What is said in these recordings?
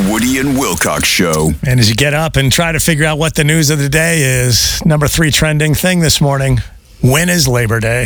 Woody and Wilcox Show. And as you get up and try to figure out what the news of the day is, number 3 trending thing this morning, when is Labor Day?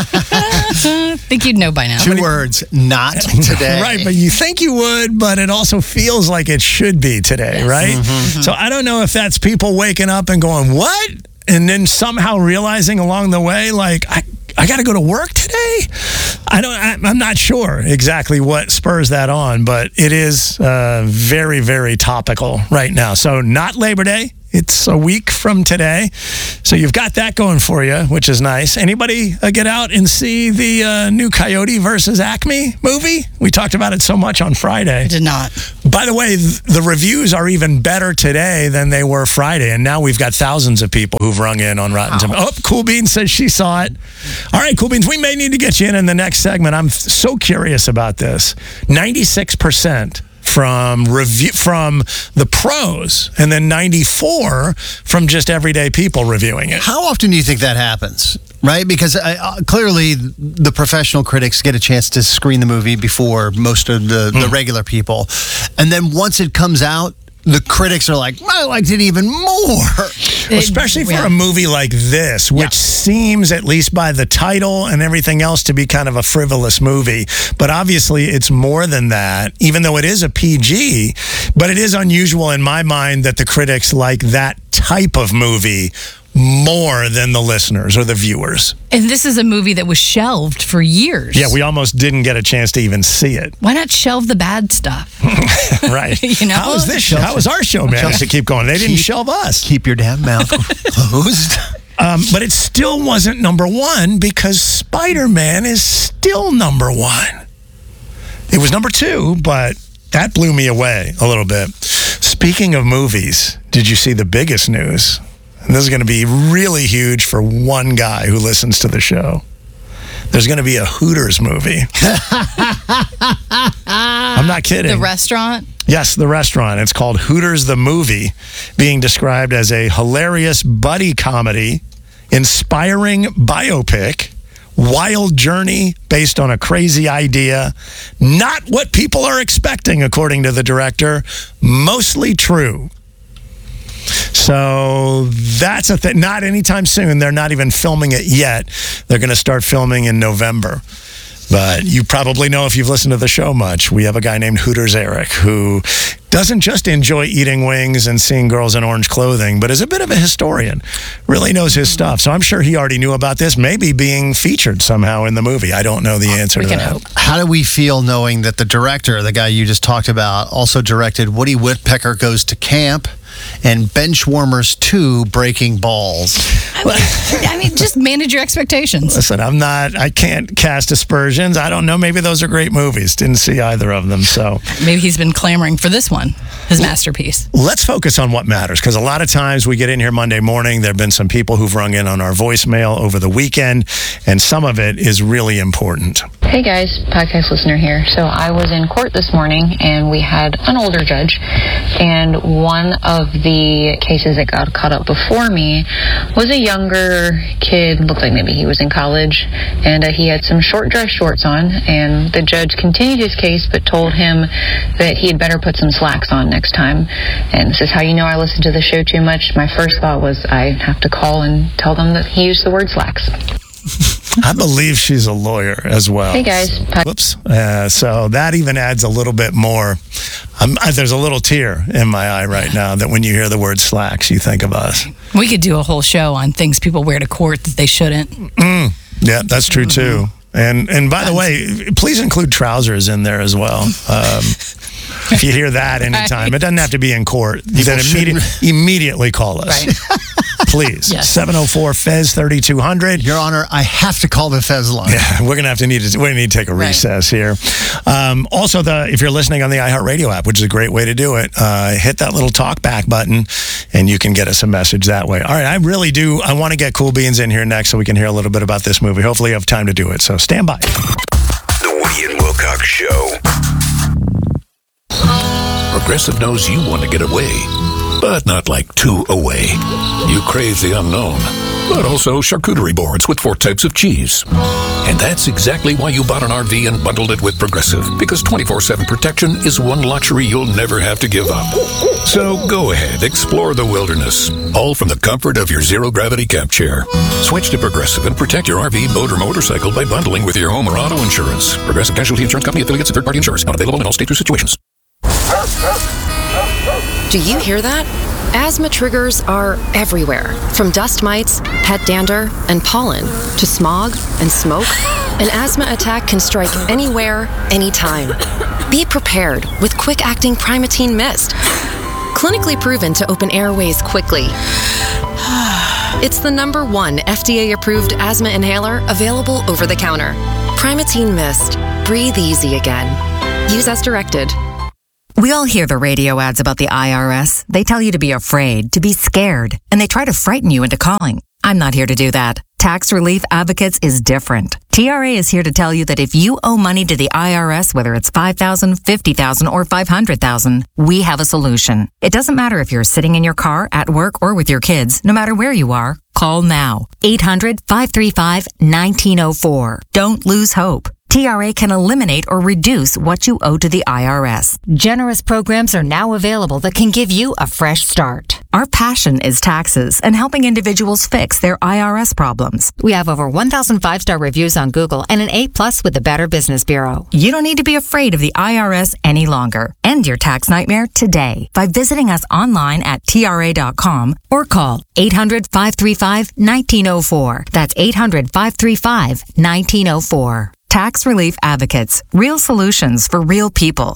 I think you'd know by now. 2 words, not today. Right, but you think you would, but it also feels like it should be today, right? Mm-hmm. So I don't know if that's people waking up and going, what? And then somehow realizing along the way, like, I got to go to work today? I'm not sure exactly what spurs that on, but it is very, very topical right now. So not Labor Day. It's a week from today. So you've got that going for you, which is nice. Anybody get out and see the new Coyote versus Acme movie? We talked about it so much on Friday. I did not. By the way, the reviews are even better today than they were Friday. And now we've got thousands of people who've rung in on Rotten Tomatoes. Oh, Cool Beans says she saw it. All right, Cool Beans, we may need to get you in the next segment. I'm so curious about this. 96% from the pros, and then 94 from just everyday people reviewing it. How often do you think that happens? Right? Because clearly the professional critics get a chance to screen the movie before most of the regular people. And then once it comes out, the critics are like, I liked it even more. Especially for a movie like this, which seems, at least by the title and everything else, to be kind of a frivolous movie. But obviously it's more than that, even though it is a PG. But it is unusual in my mind that the critics like that type of movie more than the listeners or the viewers. And this is a movie that was shelved for years. Yeah, we almost didn't get a chance to even see it. Why not shelve the bad stuff? Right. You know? How is this show? How is our show managed to keep going? They didn't shelve us. Keep your damn mouth closed. But it still wasn't number 1 because Spider-Man is still number 1. It was number 2, but that blew me away a little bit. Speaking of movies, did you see the biggest news? And this is going to be really huge for one guy who listens to the show. There's going to be a Hooters movie. I'm not kidding. The restaurant? Yes, the restaurant. It's called Hooters the Movie, being described as a hilarious buddy comedy, inspiring biopic, wild journey based on a crazy idea, not what people are expecting, according to the director, mostly true. So that's a thing. Not anytime soon. They're not even filming it yet. They're going to start filming in November. But you probably know, if you've listened to the show much, we have a guy named Hooters Eric who doesn't just enjoy eating wings and seeing girls in orange clothing, but is a bit of a historian. Really knows his stuff. So I'm sure he already knew about this, maybe being featured somehow in the movie. I don't know the answer to that. Hope. How do we feel knowing that the director, the guy you just talked about, also directed Woody Woodpecker Goes to Camp and Benchwarmers 2 Breaking Balls? I mean, just manage your expectations. Listen, I can't cast aspersions. I don't know. Maybe those are great movies. Didn't see either of them. So maybe he's been clamoring for this one, his masterpiece. Let's focus on what matters, because a lot of times we get in here Monday morning. There have been some people who've rung in on our voicemail over the weekend, and some of it is really important. Hey guys, podcast listener here. So I was in court this morning and we had an older judge, and one of the cases that got caught up before me was a younger kid, looked like maybe he was in college, and he had some short dress shorts on, and the judge continued his case but told him that he had better put some slacks on next time. And this is how you know I listen to the show too much. My first thought was I have to call and tell them that he used the word slacks. I believe she's a lawyer as well. Hey guys. Whoops. So that even adds a little bit more. There's a little tear in my eye right now that when you hear the word slacks, you think of us. We could do a whole show on things people wear to court that they shouldn't. Yeah, that's true too. And by the way, please include trousers in there as well. If you hear that anytime, it doesn't have to be in court. Then immediately call us. Right. Please. Yes. 704-FEZ-3200. Your Honor, I have to call the Fez line. Yeah, we're going to need to take a recess here. Also, if you're listening on the iHeartRadio app, which is a great way to do it, hit that little talk back button and you can get us a message that way. All right, I want to get Cool Beans in here next so we can hear a little bit about this movie. Hopefully you have time to do it, so stand by. The Woody and Wilcox Show. Progressive knows you want to get away. but not like 2 away. You crave the unknown, but also charcuterie boards with 4 types of cheese. And that's exactly why you bought an RV and bundled it with Progressive, because 24/7 protection is one luxury you'll never have to give up. So go ahead, explore the wilderness, all from the comfort of your zero-gravity camp chair. Switch to Progressive and protect your RV, boat, or motorcycle by bundling with your home or auto insurance. Progressive Casualty Insurance Company, affiliates, and third-party insurers. Not available in all states or situations. Do you hear that? Asthma triggers are everywhere, from dust mites, pet dander, and pollen, to smog and smoke. An asthma attack can strike anywhere, anytime. Be prepared with quick-acting Primatene Mist. Clinically proven to open airways quickly. It's the #1 FDA-approved asthma inhaler available over the counter. Primatene Mist. Breathe easy again. Use as directed. We all hear the radio ads about the IRS. They tell you to be afraid, to be scared, and they try to frighten you into calling. I'm not here to do that. Tax Relief Advocates is different. TRA is here to tell you that if you owe money to the IRS, whether it's $5,000, $50,000, or $500,000, we have a solution. It doesn't matter if you're sitting in your car, at work, or with your kids. No matter where you are, call now. 800-535-1904. Don't lose hope. TRA can eliminate or reduce what you owe to the IRS. Generous programs are now available that can give you a fresh start. Our passion is taxes and helping individuals fix their IRS problems. We have over 1,000 5-star reviews on Google and an A+ with the Better Business Bureau. You don't need to be afraid of the IRS any longer. End your tax nightmare today by visiting us online at TRA.com or call 800-535-1904. That's 800-535-1904. Tax Relief Advocates. Real solutions for real people.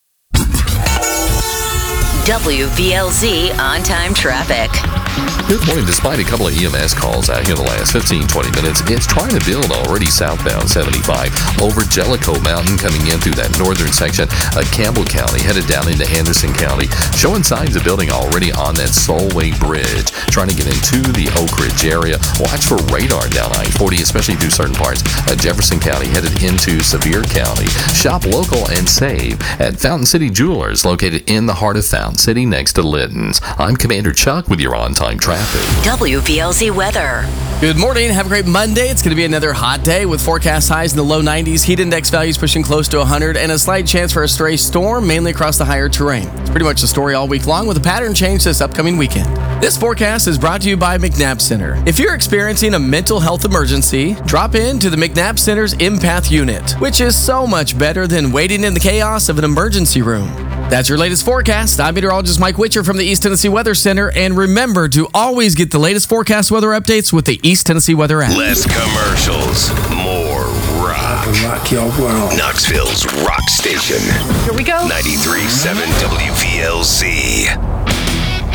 WVLZ on-time traffic. Good morning. Despite a couple of EMS calls out here in the last 15-20 minutes, it's trying to build already southbound 75 over Jellicoe Mountain coming in through that northern section of Campbell County, headed down into Anderson County, showing signs of building already on that Solway Bridge, trying to get into the Oak Ridge area. Watch for radar down I-40, especially through certain parts of Jefferson County, headed into Sevier County. Shop local and save at Fountain City Jewelers, located in the heart of Fountain City next to Litton's. I'm Commander Chuck with your on-time traffic. WVLZ weather. Good morning. Have a great Monday. It's going to be another hot day with forecast highs in the low 90s, heat index values pushing close to 100, and a slight chance for a stray storm, mainly across the higher terrain. It's pretty much the story all week long with a pattern change this upcoming weekend. This forecast is brought to you by McNabb Center. If you're experiencing a mental health emergency, drop in to the McNabb Center's Empath Unit, which is so much better than waiting in the chaos of an emergency room. That's your latest forecast. I'm meteorologist Mike Witcher from the East Tennessee Weather Center, and remember to always get the latest forecast weather updates with the East Tennessee Weather app. Less commercials, more rock. Rock your world. Knoxville's rock station. Here we go. 93.7 WVLZ.